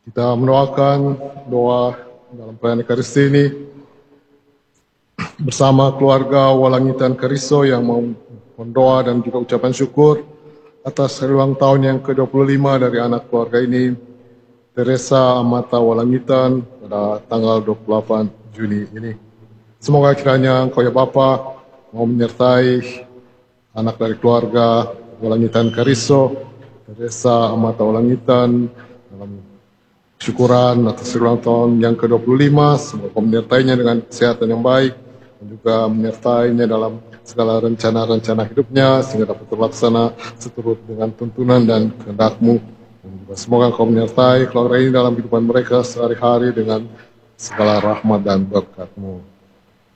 Kita mendoakan doa dalam perayaan Ekaristi ini bersama keluarga Walangitan Keriso yang mendoa dan juga ucapan syukur atas hari ulang tahun yang ke-25 dari anak keluarga ini, Teresa Amata Walangitan, pada tanggal 28 Juni ini. Semoga kiranya Engkau ya Bapa mau menyertai anak dari keluarga Walangitan Keriso, Teresa Amata Walangitan, dalam syukuran atas ulang tahun yang ke-25, semoga menyertainya dengan kesehatan yang baik, dan juga menyertainya dalam segala rencana-rencana hidupnya, sehingga dapat terlaksana seturut dengan tuntunan dan kehendak-Mu. Dan juga semoga Engkau menyertai keluarga ini dalam kehidupan mereka sehari-hari dengan segala rahmat dan berkat-Mu.